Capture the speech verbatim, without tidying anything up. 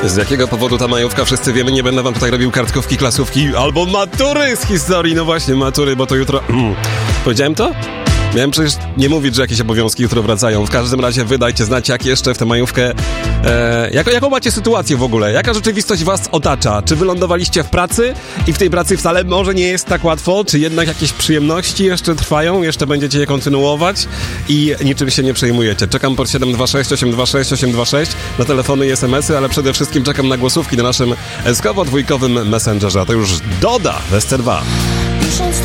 Z jakiego powodu ta majówka, wszyscy wiemy, nie będę wam tutaj robił kartkówki, klasówki albo matury z historii. No właśnie, matury, bo to jutro... Mm. Powiedziałem to? Miałem przecież nie mówić, że jakieś obowiązki jutro wracają. W każdym razie wy dajcie znać, jak jeszcze w tę majówkę... E, jak, jaką macie sytuację w ogóle? Jaka rzeczywistość was otacza? Czy wylądowaliście w pracy i w tej pracy wcale może nie jest tak łatwo? Czy jednak jakieś przyjemności jeszcze trwają? Jeszcze będziecie je kontynuować? I niczym się nie przejmujecie. Czekam pod siedem dwa sześć osiem dwa sześć osiem dwa sześć na telefony i es em esy, ale przede wszystkim czekam na głosówki na naszym eskowo-dwójkowym Messengerze. A to już Doda w S C dwa.